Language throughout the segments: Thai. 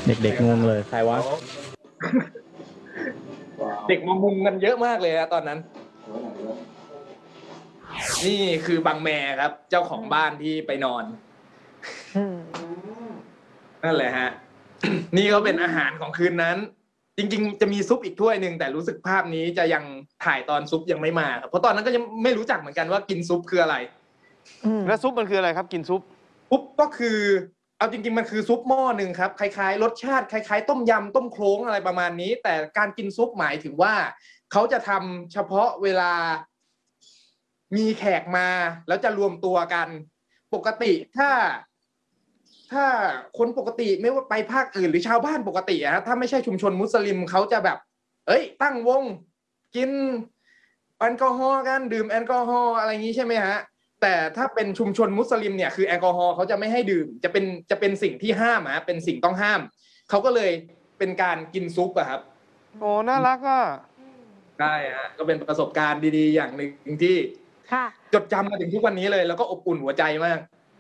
เด็กๆงงเลยใครวะเด็กมามุงกันเยอะมากเลยนะตอนนั้นนี่คือบางแมครับ เจ้าของบ้านที่ไปนอนนั่นแหละฮะ นี่ก็เป็นอาหารของคืนนั้น จริงๆจะมีซุปอีกถ้วยหนึ่งแต่รู้สึกภาพนี้จะยังถ่ายตอนซุปยังไม่มาครับเพราะตอนนั้นก็ยังไม่รู้จักเหมือนกันว่ากินซุปคืออะไรแล้วซุปมันคืออะไรครับกินซุปก็คือเอาจริงๆมันคือซุปหม้อหนึ่งครับคล้ายๆรสชาติคล้ายๆต้มยำต้มโคลงอะไรประมาณนี้แต่การกินซุปหมายถึงว่าเขาจะทำเฉพาะเวลามีแขกมาแล้วจะรวมตัวกันปกติถ้าคนปกติไม่ว่าไปภาคอื่นหรือชาวบ้านปกติอะถ้าไม่ใช่ชุมชนมุสลิมเขาจะแบบตั้งวงกินแอลกอฮอล์กันดื่มแอลกอฮอล์อะไรอย่างนี้ใช่ไหมฮะแต่ถ้าเป็นชุมชนมุสลิมเนี่ยคือแอลกอฮอล์เขาจะไม่ให้ดื่มจะเป็นสิ่งที่ห้ามอะเป็นสิ่งต้องห้ามเขาก็เลยเป็นการกินซุปอะครับโอ้น่ารักอ่ะใช่ฮะก็เป็นประสบการณ์ดีๆอย่างหนึ่งที่จดจำมาถึงทุกวันนี้เลยแล้วก็อบอุ่นหัวใจมาก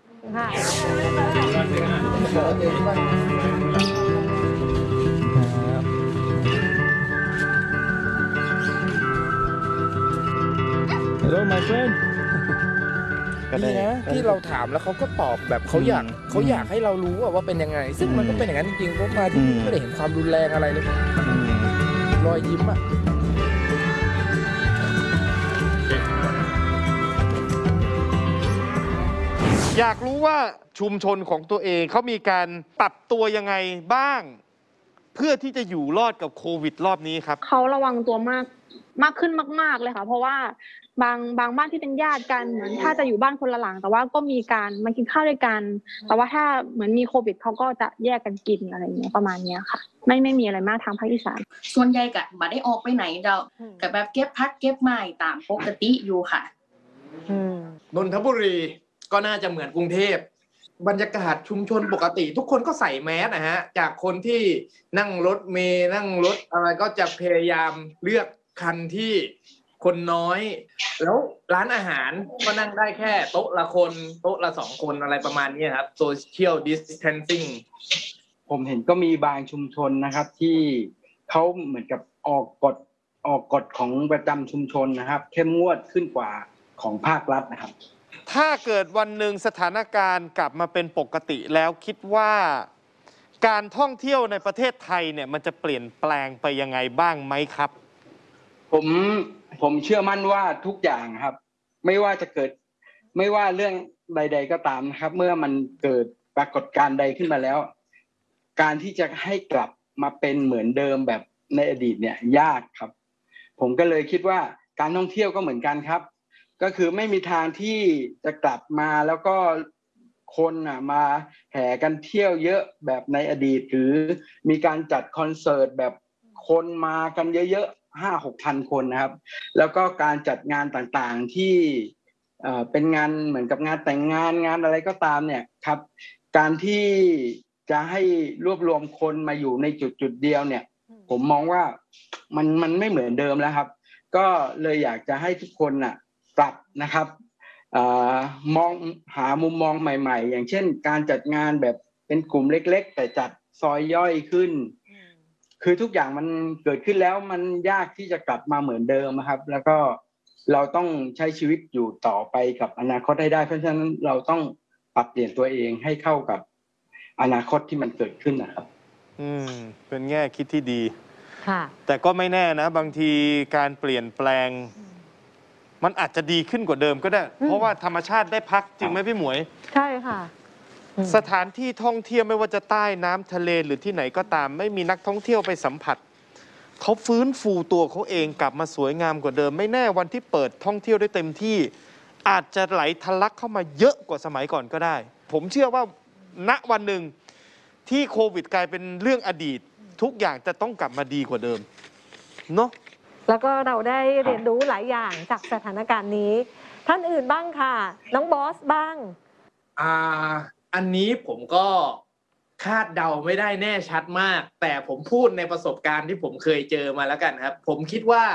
Hello my friend ดีนะที่เราถามแล้วเขาก็ตอบแบบเขาอยากให้เรารู้ว่าเป็นยังไงซึ่งมันก็เป็นอย่างนั้นจริงๆเพราะมาที่นี่ไม่ได้เห็นความรุนแรงอะไรเลยรอยยิ้มอ่ะอยากรู้ว่าชุมชนของตัวเองเขามีการปรับตัวยังไงบ้างเพื่อที่จะอยู่รอดกับโควิดรอบนี้ครับเขาระวังตัวมากขึ้นมากๆเลยค่ะเพราะว่าบางบ้านที่เป็นญาติกันเหมือนถ้าจะอยู่บ้านคนละหลังแต่ว่าก็มีการมากินข้าวด้วยกันแต่ว่าถ้าเหมือนมีโควิดเขาก็จะแยกกันกินอะไรอย่างเงี้ยประมาณนี้ค่ะไม่มีอะไรมากทางภาคอีสานส่วนใหญ่ก็บ่ได้ออกไปไหนเราก็แบบเก็บพักเก็บไม้ตามปกติอยู่ค่ะนนทบุรีก็น่าจะเหมือนกรุงเทพบรรยากาศชุมชนปกติทุกคนก็ใส่แมสนะฮะจากคนที่นั่งรถเมล์นั่งรถอะไรก็จะพยายามเลือกคันที่คนน้อยแล้วร้านอาหารก็นั่งได้แค่โต๊ะละคนโต๊ะละ2 คนอะไรประมาณนี้ครับ Social Distancing ผมเห็นก็มีบางชุมชนนะครับที่เขาเหมือนกับออกกฎของประจำชุมชนนะครับเข้มงวดขึ้นกว่าของภาครัฐนะครับถ้าเกิดวันหนึ่งสถานการณ์กลับมาเป็นปกติแล้วคิดว่าการท่องเที่ยวในประเทศไทยเนี่ยมันจะเปลี่ยนแปลงไปยังไงบ้างไหมครับผมเชื่อมั่นว่าทุกอย่างครับไม่ว่าจะเกิดไม่ว่าเรื่องใดๆก็ตามนะครับเมื่อมันเกิดปรากฏการณ์ใดขึ้นมาแล้วการที่จะให้กลับมาเป็นเหมือนเดิมแบบในอดีตเนี่ยยากครับผมก็เลยคิดว่าการท่องเที่ยวก็เหมือนกันครับก็คือไม่มีทางที่จะกลับมาแล้วก็คนมาแห่กันเที่ยวเยอะแบบในอดีตหรือมีการจัดคอนเสิร์ตแบบคนมากันเยอะๆ 5-6 พันคนนะครับแล้วก็การจัดงานต่างๆที่เป็นงานเหมือนกับงานแต่งงานอะไรก็ตามเนี่ยครับการที่จะให้รวบรวมคนมาอยู่ในจุดเดียวเนี่ยผมมองว่ามันไม่เหมือนเดิมแล้วครับก็เลยอยากจะให้ทุกคนปรับนะครับมองหามุมมองใหม่ๆอย่างเช่นการจัดงานแบบเป็นกลุ่มเล็กๆแต่จัดซอยย่อยขึ้นคือทุกอย่างมันเกิดขึ้นแล้วมันยากที่จะกลับมาเหมือนเดิมนะครับแล้วก็เราต้องใช้ชีวิตอยู่ต่อไปกับอนาคตให้ได้เพราะฉะนั้นเราต้องปรับเปลี่ยนตัวเองให้เข้ากับอนาคตที่มันเกิดขึ้นนะครับเป็นแง่คิดที่ดีแต่ก็ไม่แน่นะบางทีการเปลี่ยนแปลงมันอาจจะดีขึ้นกว่าเดิมก็ได้เพราะว่าธรรมชาติได้พักจริงไหมพี่หมวยใช่ค่ะสถานที่ท่องเที่ยวไม่ว่าจะใต้น้ำทะเลหรือที่ไหนก็ตามไม่มีนักท่องเที่ยวไปสัมผัสเขาฟื้นฟูตัวเขาเองกลับมาสวยงามกว่าเดิมไม่แน่วันที่เปิดท่องเที่ยวได้เต็มที่อาจจะไหลทะลักเข้ามาเยอะกว่าสมัยก่อนก็ได้ผมเชื่อว่าณวันหนึ่งที่โควิดกลายเป็นเรื่องอดีตทุกอย่างจะต้องกลับมาดีกว่าเดิมเนาะแล้วก็เราได้เรียนรู้หลายอย่างจากสถานการณ์นี้ท่านอื่นบ้างค่ะน้องบอสบ้างอันนี้ผมก็คาดเดาไม่ได้แน่ชัดมากแต่ผมพูดในประสบการณ์ที่ผมเคยเจอมาแล้วกันครับผมคิดว่า